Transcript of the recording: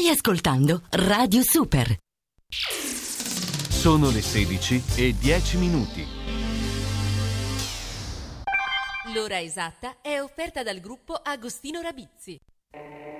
Stai ascoltando Radio Super. Sono le 16:10. L'ora esatta è offerta dal gruppo Agostino Rabizzi.